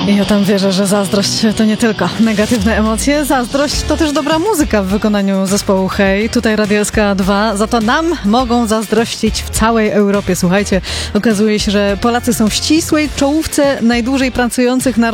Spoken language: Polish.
I ja tam wierzę, że zazdrość to nie tylko negatywne emocje. Zazdrość to też dobra muzyka w wykonaniu zespołu Hej. Tutaj Radio SK2. Za to nam mogą zazdrościć w całej Europie. Słuchajcie, okazuje się, że Polacy są w ścisłej czołówce najdłużej pracujących